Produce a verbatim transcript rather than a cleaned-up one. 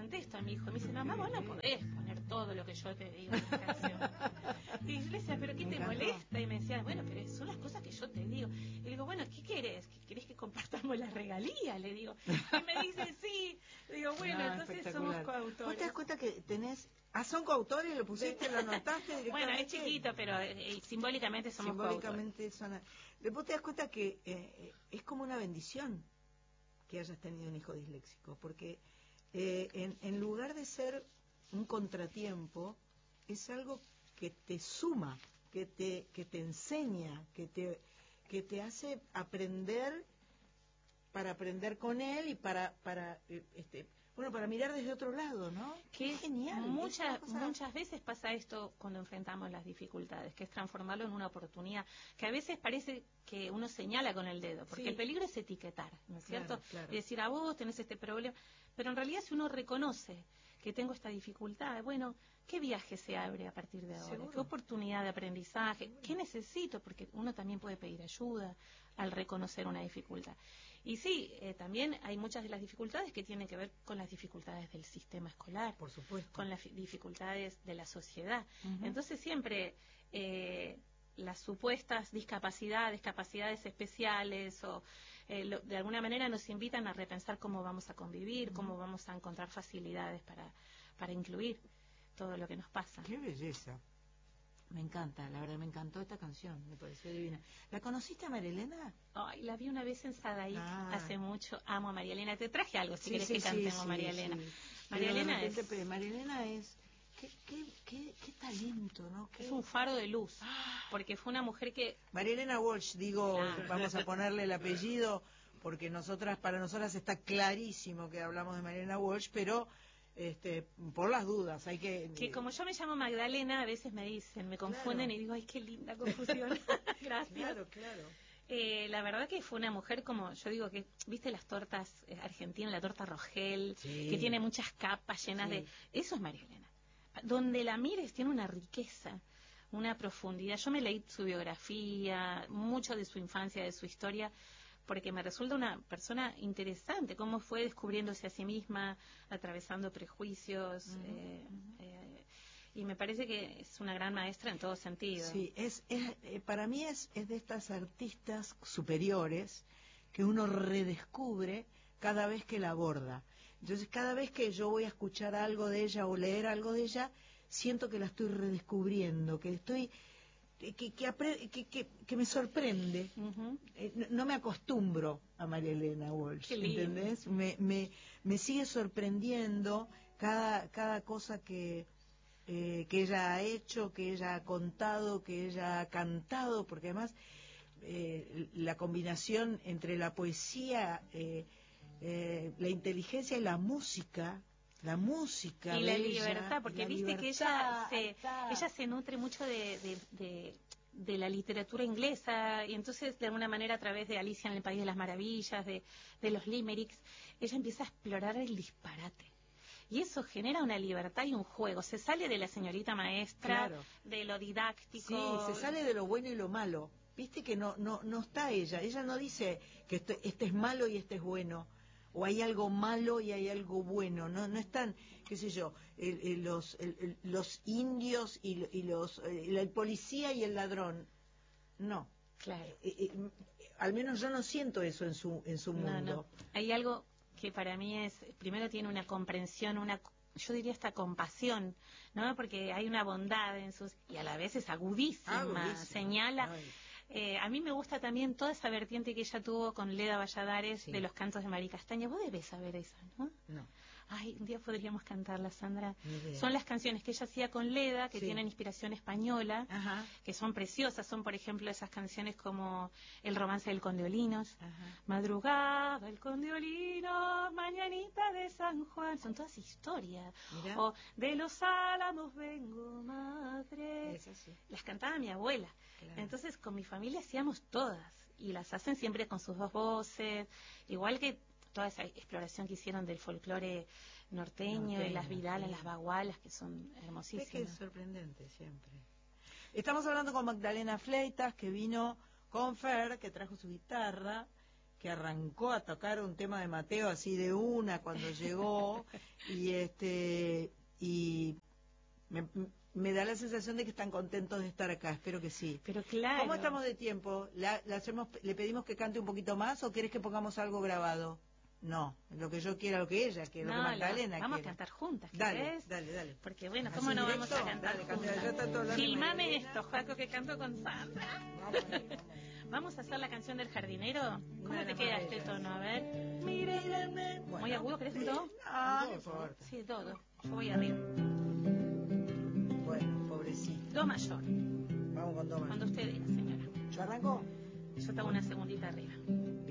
contesto a mi hijo, me dice, mamá, vos no podés poner todo lo que yo te digo en la canción. Y yo le decía, ¿pero qué te molesta? Y me decía, bueno, pero son las cosas que yo te digo. Y le digo, bueno, ¿qué querés? ¿Querés que compartamos las regalías? Le digo. Y me dice, sí. Le digo, bueno, no, entonces somos coautores. ¿Vos te das cuenta que tenés... Ah, son coautores, lo pusiste, lo anotaste directamente? Bueno, es chiquito, pero eh, simbólicamente somos simbólicamente coautores. Son... Vos te das cuenta que eh, es como una bendición que hayas tenido un hijo disléxico, porque eh, en, en lugar de ser un contratiempo, es algo que te suma, que te, que te enseña, que te, que te hace aprender para aprender con él y para, para eh, este, bueno, para mirar desde otro lado, ¿no? Que es genial. Muchas, cosa... muchas veces pasa esto cuando enfrentamos las dificultades, que es transformarlo en una oportunidad, que a veces parece que uno señala con el dedo, porque sí. El peligro es etiquetar, ¿no es cierto? Claro, claro. Y decir, a vos tenés este problema, pero en realidad si uno reconoce que tengo esta dificultad, bueno, ¿qué viaje se abre a partir de ahora? ¿Seguro? ¿Qué oportunidad de aprendizaje? ¿Seguro? ¿Qué necesito? Porque uno también puede pedir ayuda al reconocer una dificultad. Y sí, eh, también hay muchas de las dificultades que tienen que ver con las dificultades del sistema escolar, por supuesto, con las dificultades de la sociedad. Uh-huh. Entonces siempre eh, las supuestas discapacidades, capacidades especiales o eh, lo, de alguna manera nos invitan a repensar cómo vamos a convivir, uh-huh. cómo vamos a encontrar facilidades para, para incluir todo lo que nos pasa. ¡Qué belleza! Me encanta, la verdad me encantó esta canción, me pareció divina. ¿La conociste a María Elena? Ay, la vi una vez en Sadaik ah. hace mucho. Amo a María Elena. Te traje algo si sí, querés sí, que cantemos sí, María sí, Elena. Sí. María Pero Elena repente, es... María Elena es... Qué, qué, qué, qué talento, ¿no? Qué... Es un faro de luz, porque fue una mujer que... María Elena Walsh, digo, claro. Vamos a ponerle el apellido, porque nosotras, para nosotras está clarísimo que hablamos de María Elena Walsh, pero... Este, por las dudas, hay que... Que como yo me llamo Magdalena, a veces me dicen, me confunden, claro. Y digo, ay, qué linda confusión. Gracias. Claro, claro. Eh, la verdad que fue una mujer como, yo digo que, ¿viste las tortas eh, argentinas, la torta Rogel? Sí. Que tiene muchas capas llenas sí. de... Eso es María Elena. Donde la mires tiene una riqueza, una profundidad. Yo me leí su biografía, mucho de su infancia, de su historia, porque me resulta una persona interesante, cómo fue descubriéndose a sí misma, atravesando prejuicios, uh-huh. eh, eh, y me parece que es una gran maestra en todo sentido. Sí, es, es eh, para mí es, es de estas artistas superiores que uno redescubre cada vez que la aborda. Entonces, cada vez que yo voy a escuchar algo de ella o leer algo de ella, siento que la estoy redescubriendo, que estoy... Que, que, que, que, que me sorprende. Uh-huh. eh, no, no me acostumbro a María Elena Walsh, ¿entendés? Me, me, me sigue sorprendiendo cada, cada cosa que, eh, que ella ha hecho, que ella ha contado, que ella ha cantado, porque además eh, la combinación entre la poesía, eh, eh, la inteligencia y la música, la música y bella, la libertad, porque la viste libertad, que ella se ella se nutre mucho de, de, de, de la literatura inglesa, y entonces de alguna manera a través de Alicia en el País de las Maravillas, de, de los limericks, ella empieza a explorar el disparate. Y eso genera una libertad y un juego. Se sale de la señorita maestra, claro. de lo didáctico. Sí, se sale de lo bueno y lo malo. Viste que no no no está ella. Ella no dice que este, este es malo y este es bueno. O hay algo malo y hay algo bueno. No no están, qué sé yo, el, el, los el, el, los indios y, y los el, el policía y el ladrón. No. Claro. Eh, eh, al menos yo no siento eso en su en su mundo. No, no. Hay algo que para mí es, primero tiene una comprensión, una, yo diría hasta compasión, ¿no? Porque hay una bondad en sus, y a la vez es agudísima, agudísima. Señala. Eh, a mí me gusta también toda esa vertiente que ella tuvo con Leda Valladares, sí. De los cantos de Mari Castaña. Vos debés saber esa, ¿no? No. Ay, un día podríamos cantarla, Sandra. Son las canciones que ella hacía con Leda, que sí. Tienen inspiración española, ajá. Que son preciosas. Son, por ejemplo, esas canciones como El romance del Condeolinos, ajá. Madrugada, el Condeolino, Mañanita de San Juan. Son todas historias. Mirá. O De los Álamos vengo, madre. Es así. Las cantaba mi abuela. Claro. Entonces, con mi familia hacíamos todas. Y las hacen siempre con sus dos voces. Igual que toda esa exploración que hicieron del folclore norteño, norteño y las vidalas, sí. Las bagualas, que son hermosísimas. Es que es sorprendente siempre. Estamos hablando con Magdalena Fleitas, que vino con Fer, que trajo su guitarra, que que arrancó a tocar un tema de Mateo así de una cuando llegó y este y me, me da la sensación de que están contentos de estar acá, espero que sí. Pero claro. ¿Cómo estamos de tiempo? ¿La, la hacemos, ¿Le pedimos que cante un poquito más o quieres que pongamos algo grabado? No, lo que yo quiera, lo que ella quiera, no, lo que Magdalena la, vamos quiera. a cantar juntas, Dale, ¿querés? dale, dale. Porque bueno, ¿Así ¿cómo no directo? vamos a cantar Dale, juntas? canta, ya está todo hablando de Filmame Magdalena. esto, Jaco, que canto con Sandra. Vamos, vamos. ¿Vamos a hacer la canción del jardinero? ¿Cómo Una de te las queda más este bellas. tono? A ver. Mírame. ¿Muy Bueno, agudo? ¿Querés un do? No, no importa. Sí, do, do. Yo voy arriba. Bueno, pobrecito. Do mayor. Vamos con do mayor. Cuando usted diga, señora. ¿Yo arranco? Yo te hago una segundita arriba.